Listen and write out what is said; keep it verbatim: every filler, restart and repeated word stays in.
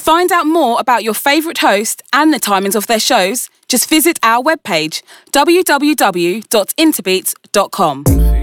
find out more about your favourite host and the timings of their shows, just visit our webpage, w w w dot interbeats dot com.